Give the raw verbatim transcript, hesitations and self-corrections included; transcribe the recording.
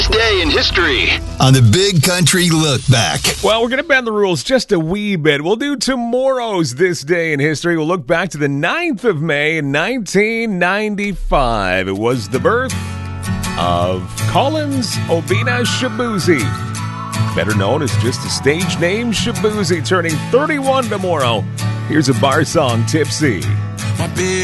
This Day in History on the Big Country Look Back. Well, we're going to bend the rules just a wee bit. We'll do tomorrow's This Day in History. We'll look back to the ninth of May in nineteen ninety-five. It was the birth of Collins Obina Shaboozey, better known as just the stage name Shaboozey, turning thirty-one tomorrow. Here's a bar song, Tipsy. My big